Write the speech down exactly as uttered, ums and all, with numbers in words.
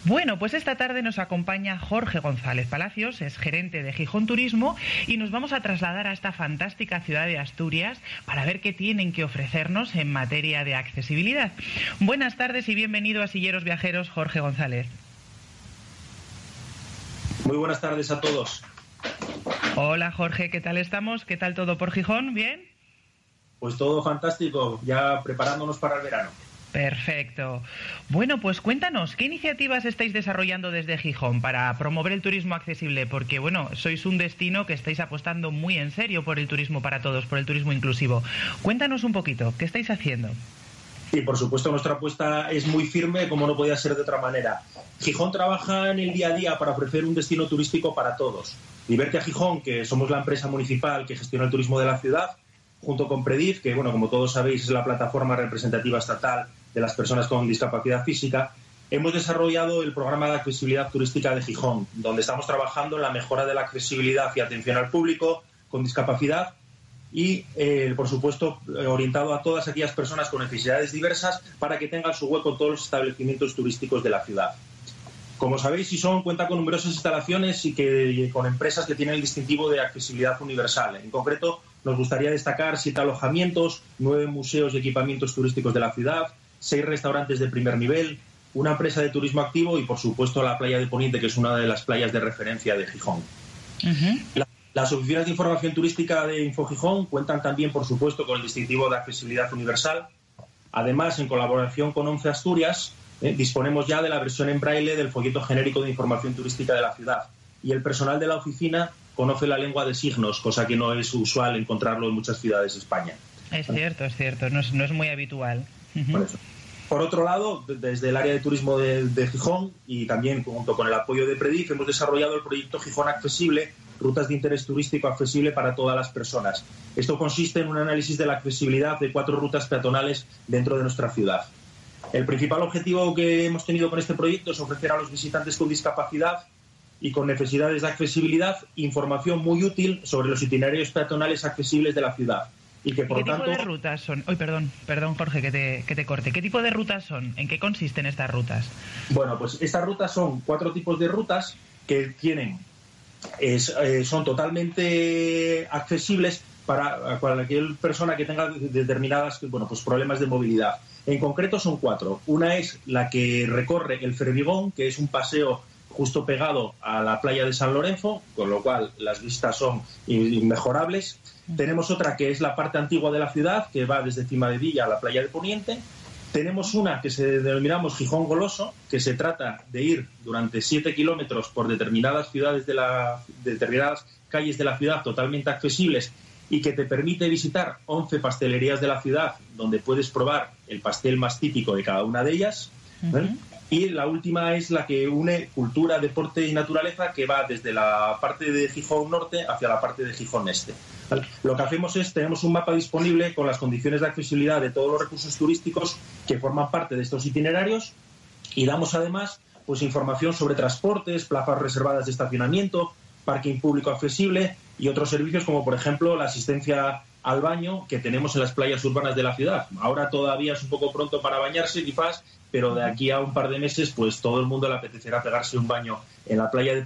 Bueno, pues esta tarde nos acompaña Jorge González Palacios, es gerente de Gijón Turismo, y nos vamos a trasladar a esta fantástica ciudad de Asturias para ver qué tienen que ofrecernos en materia de accesibilidad. Buenas tardes y bienvenido a Silleros Viajeros, Jorge González. Muy buenas tardes a todos. Hola Jorge, ¿qué tal estamos? ¿Qué tal todo por Gijón? ¿Bien? Pues todo fantástico, ya preparándonos para el verano. Perfecto. Bueno, pues cuéntanos, ¿qué iniciativas estáis desarrollando desde Gijón para promover el turismo accesible? Porque, bueno, sois un destino que estáis apostando muy en serio por el turismo para todos, por el turismo inclusivo. Cuéntanos un poquito, ¿qué estáis haciendo? Sí, por supuesto, nuestra apuesta es muy firme, como no podía ser de otra manera. Gijón trabaja en el día a día para ofrecer un destino turístico para todos. Divertia Gijón, que somos la empresa municipal que gestiona el turismo de la ciudad, junto con Predif, que, bueno, como todos sabéis, es la plataforma representativa estatal de las personas con discapacidad física, hemos desarrollado el programa de accesibilidad turística de Gijón, donde estamos trabajando en la mejora de la accesibilidad y atención al público con discapacidad y, eh, por supuesto, orientado a todas aquellas personas con necesidades diversas para que tengan su hueco en todos los establecimientos turísticos de la ciudad. Como sabéis, Gijón cuenta con numerosas instalaciones y que, con empresas que tienen el distintivo de accesibilidad universal. En concreto, nos gustaría destacar siete alojamientos, nueve museos y equipamientos turísticos de la ciudad, seis restaurantes de primer nivel, una empresa de turismo activo y, por supuesto, la playa de Poniente, que es una de las playas de referencia de Gijón. Uh-huh. La, las oficinas de información turística de InfoGijón cuentan también, por supuesto, con el distintivo de accesibilidad universal. Además, en colaboración con ONCE Asturias, eh, disponemos ya de la versión en braille del folleto genérico de información turística de la ciudad. Y el personal de la oficina conoce la lengua de signos, cosa que no es usual encontrarlo en muchas ciudades de España. Es cierto, es cierto, no es, no es muy habitual. Uh-huh. Por eso. Por otro lado, desde el área de turismo de, de Gijón y también junto con el apoyo de Predif, hemos desarrollado el proyecto Gijón Accesible, rutas de interés turístico accesible para todas las personas. Esto consiste en un análisis de la accesibilidad de cuatro rutas peatonales dentro de nuestra ciudad. El principal objetivo que hemos tenido con este proyecto es ofrecer a los visitantes con discapacidad y con necesidades de accesibilidad información muy útil sobre los itinerarios peatonales accesibles de la ciudad. Y que, por ¿Qué tanto, tipo de rutas son? Ay, perdón, perdón Jorge, que te, que te corte. ¿Qué tipo de rutas son? ¿En qué consisten estas rutas? Bueno, pues estas rutas son cuatro tipos de rutas que tienen, es, eh, son totalmente accesibles para cualquier persona que tenga determinadas, bueno, pues problemas de movilidad. En concreto son cuatro. Una es la que recorre el Fermigón, que es un paseo justo pegado a la playa de San Lorenzo, con lo cual las vistas son inmejorables. Tenemos otra que es la parte antigua de la ciudad, que va desde Cimadevilla a la playa de Poniente. Tenemos una que se denominamos Gijón Goloso, que se trata de ir durante siete kilómetros por determinadas ciudades de la, de determinadas calles de la ciudad totalmente accesibles y que te permite visitar once pastelerías de la ciudad, donde puedes probar el pastel más típico de cada una de ellas. ¿Vale? Uh-huh. Y la última es la que une cultura, deporte y naturaleza, que va desde la parte de Gijón Norte hacia la parte de Gijón Este. ¿Vale? Lo que hacemos es, tenemos un mapa disponible con las condiciones de accesibilidad de todos los recursos turísticos que forman parte de estos itinerarios y damos además pues información sobre transportes, plazas reservadas de estacionamiento, parking público accesible y otros servicios como, por ejemplo, la asistencia al baño que tenemos en las playas urbanas de la ciudad. Ahora todavía es un poco pronto para bañarse, quizás, pero de aquí a un par de meses, pues todo el mundo le apetecerá pegarse un baño en la playa de